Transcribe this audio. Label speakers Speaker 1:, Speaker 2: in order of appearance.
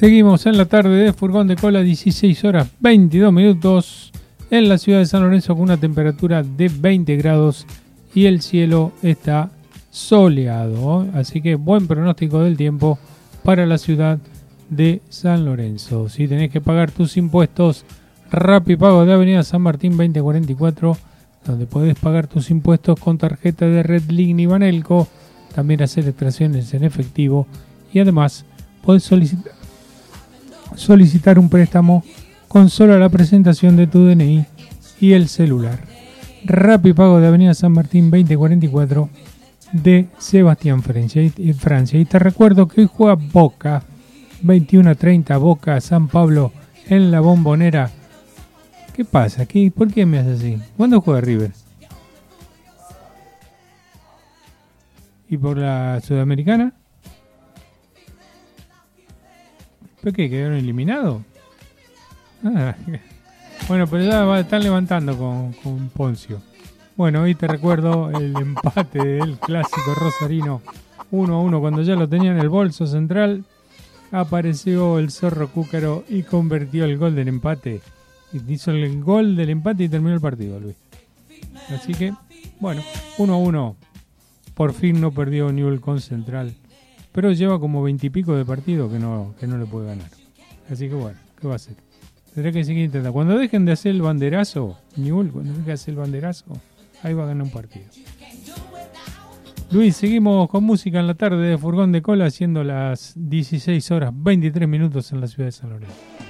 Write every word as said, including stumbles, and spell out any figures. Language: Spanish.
Speaker 1: Seguimos en la tarde de Furgón de Cola, dieciséis horas veintidós minutos en la ciudad de San Lorenzo con una temperatura de veinte grados y el cielo está soleado, ¿eh? Así que buen pronóstico del tiempo para la ciudad de San Lorenzo. Si tenés que pagar tus impuestos, Rapipago de Avenida San Martín veinte cuarenta y cuatro, donde podés pagar tus impuestos con tarjeta de Red Ligni Banelco, también hacer extracciones en efectivo y además podés solicitar solicitar un préstamo con solo la presentación de tu D N I y el celular. Rapipago de Avenida San Martín veinte cuarenta y cuatro de Sebastián Francia. Y, Francia. Y te recuerdo que hoy juega Boca, veintiuno a treinta, Boca San Pablo en la Bombonera. ¿Qué pasa? ¿Qué, ¿Por qué me haces así? ¿Cuándo juega River? ¿Y por la Sudamericana? ¿Pero qué? ¿Quedaron eliminados? Ah, bueno, pero ya va, están levantando con, con Poncio. Bueno, hoy te recuerdo el empate del clásico rosarino uno a uno. Cuando ya lo tenía en el bolso central, apareció el Zorro Cúcaro y convirtió el gol del empate. Hizo el gol del empate y terminó el partido, Luis. Así que, bueno, uno a uno. Por fin no perdió Newell's con Central. Pero lleva como veintipico de partido que no, que no le puede ganar. Así que bueno, ¿qué va a hacer? Tendrá que seguir intentando. Cuando dejen de hacer el banderazo, Newell's, cuando dejen de hacer el banderazo, ahí va a ganar un partido. Luis, seguimos con música en la tarde de Furgón de Cola, haciendo las dieciséis horas veintitrés minutos en la ciudad de San Lorenzo.